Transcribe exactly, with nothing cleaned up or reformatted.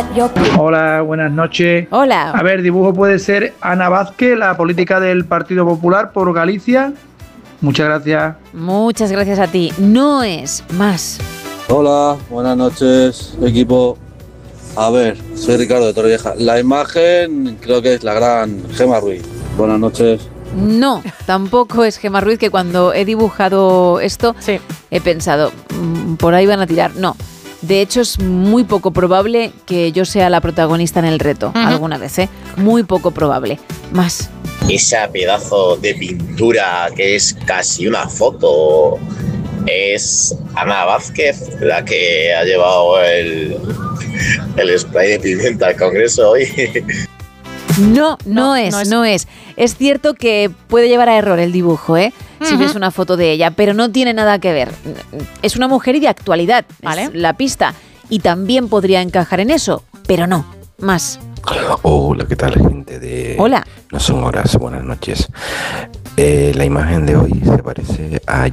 Hola, buenas noches. Hola. A ver, dibujo puede ser Ana Vázquez, la política del Partido Popular por Galicia. Muchas gracias. Muchas gracias a ti. No es más. Hola, buenas noches, equipo. A ver, soy Ricardo de Torrevieja. La imagen creo que es la gran Gemma Ruiz. Buenas noches. No, tampoco es Gemma Ruiz, que cuando he dibujado esto Sí. he pensado, mmm, por ahí van a tirar. No, de hecho es muy poco probable que yo sea la protagonista en el reto, Uh-huh. alguna vez, ¿eh? Muy poco probable. Más. Esa pedazo de pintura que es casi una foto es Ana Vázquez, la que ha llevado el, el spray de pimienta al Congreso hoy. No, no, No, es, no no es. es. Es cierto que puede llevar a error el dibujo, ¿eh? Si Ujú. ves una foto de ella, pero no tiene nada que ver. Es una mujer y de actualidad, Vale. es la pista. Y también podría encajar en eso, pero no. Más. Hola, ¿qué tal, gente de Hola. No Son Horas? Buenas noches. Eh, la imagen de hoy se parece a